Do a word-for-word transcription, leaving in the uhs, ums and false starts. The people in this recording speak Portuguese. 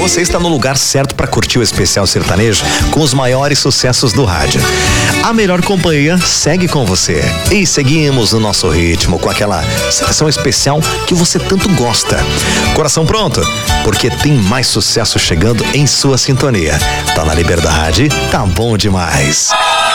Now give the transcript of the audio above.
você está no lugar certo para curtir o especial sertanejo com os maiores sucessos do rádio. A melhor companhia segue com você. E seguimos no nosso ritmo com aquela seleção especial que você tanto gosta. Coração pronto? Porque tem mais sucesso chegando em sua sintonia. Tá na Liberdade, tá bom demais.